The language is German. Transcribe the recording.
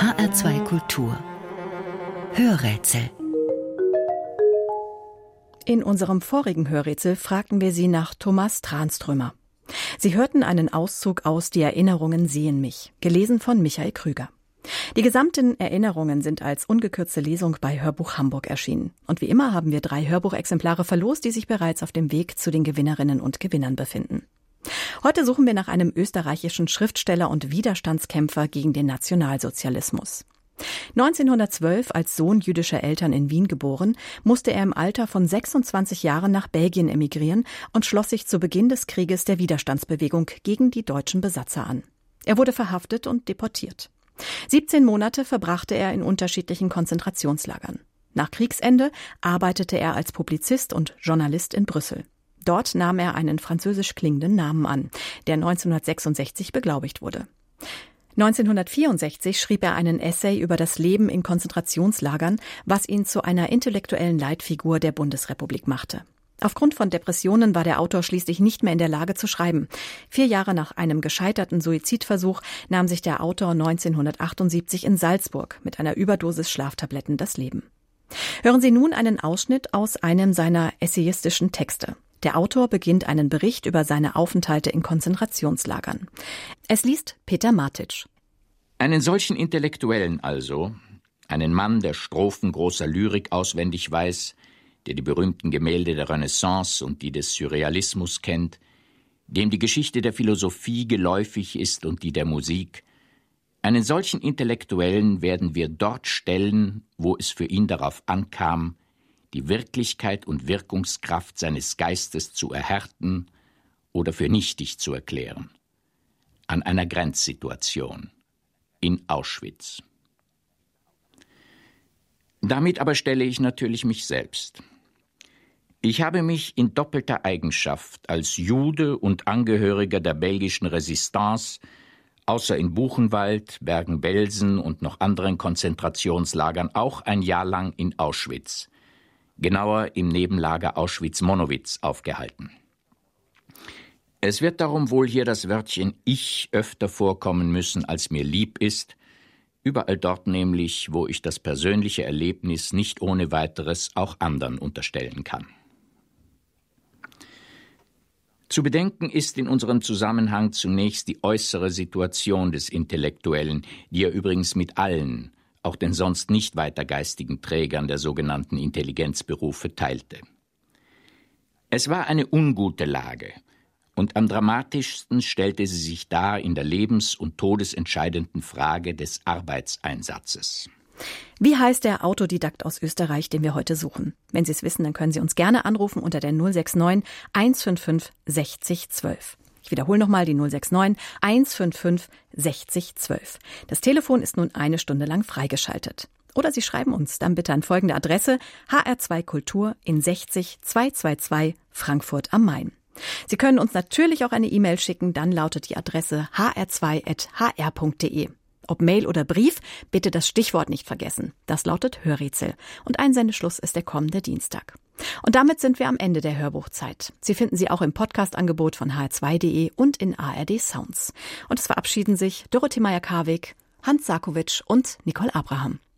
HR2 Kultur Hörrätsel. In unserem vorigen Hörrätsel fragten wir Sie nach Thomas Tranströmer. Sie hörten einen Auszug aus Die Erinnerungen sehen mich, gelesen von Michael Krüger. Die gesamten Erinnerungen sind als ungekürzte Lesung bei Hörbuch Hamburg erschienen. Und wie immer haben wir 3 Hörbuchexemplare verlost, die sich bereits auf dem Weg zu den Gewinnerinnen und Gewinnern befinden. Heute suchen wir nach einem österreichischen Schriftsteller und Widerstandskämpfer gegen den Nationalsozialismus. 1912 als Sohn jüdischer Eltern in Wien geboren, musste er im Alter von 26 Jahren nach Belgien emigrieren und schloss sich zu Beginn des Krieges der Widerstandsbewegung gegen die deutschen Besatzer an. Er wurde verhaftet und deportiert. 17 Monate verbrachte er in unterschiedlichen Konzentrationslagern. Nach Kriegsende arbeitete er als Publizist und Journalist in Brüssel. Dort nahm er einen französisch klingenden Namen an, der 1966 beglaubigt wurde. 1964 schrieb er einen Essay über das Leben in Konzentrationslagern, was ihn zu einer intellektuellen Leitfigur der Bundesrepublik machte. Aufgrund von Depressionen war der Autor schließlich nicht mehr in der Lage zu schreiben. 4 Jahre nach einem gescheiterten Suizidversuch nahm sich der Autor 1978 in Salzburg mit einer Überdosis Schlaftabletten das Leben. Hören Sie nun einen Ausschnitt aus einem seiner essayistischen Texte. Der Autor beginnt einen Bericht über seine Aufenthalte in Konzentrationslagern. Es liest Peter Martitsch. Einen solchen Intellektuellen also, einen Mann, der Strophen großer Lyrik auswendig weiß, der die berühmten Gemälde der Renaissance und die des Surrealismus kennt, dem die Geschichte der Philosophie geläufig ist und die der Musik, einen solchen Intellektuellen werden wir dort stellen, wo es für ihn darauf ankam, die Wirklichkeit und Wirkungskraft seines Geistes zu erhärten oder für nichtig zu erklären. An einer Grenzsituation. In Auschwitz. Damit aber stelle ich natürlich mich selbst. Ich habe mich in doppelter Eigenschaft als Jude und Angehöriger der belgischen Resistance, außer in Buchenwald, Bergen-Belsen und noch anderen Konzentrationslagern, auch ein Jahr lang in Auschwitz, genauer im Nebenlager Auschwitz-Monowitz, aufgehalten. Es wird darum wohl hier das Wörtchen Ich öfter vorkommen müssen, als mir lieb ist, überall dort nämlich, wo ich das persönliche Erlebnis nicht ohne weiteres auch anderen unterstellen kann. Zu bedenken ist in unserem Zusammenhang zunächst die äußere Situation des Intellektuellen, die er übrigens mit allen, auch den sonst nicht weiter geistigen Trägern der sogenannten Intelligenzberufe teilte. Es war eine ungute Lage, und am dramatischsten stellte sie sich dar in der lebens- und todesentscheidenden Frage des Arbeitseinsatzes. Wie heißt der Autodidakt aus Österreich, den wir heute suchen? Wenn Sie es wissen, dann können Sie uns gerne anrufen unter der 069 155 60 12. Ich wiederhole nochmal die 069 155 60 12. Das Telefon ist nun 1 Stunde lang freigeschaltet. Oder Sie schreiben uns dann bitte an folgende Adresse: HR2 Kultur in 60 222 Frankfurt am Main. Sie können uns natürlich auch eine E-Mail schicken, dann lautet die Adresse hr2@hr.de. Ob Mail oder Brief, bitte das Stichwort nicht vergessen. Das lautet Hörrätsel. Und Einsendeschluss ist der kommende Dienstag. Und damit sind wir am Ende der Hörbuchzeit. Sie finden sie auch im Podcast-Angebot von hr2.de und in ARD Sounds. Und es verabschieden sich Dorothee Meyer-Karwig, Hans Sarkowitsch und Nicole Abraham.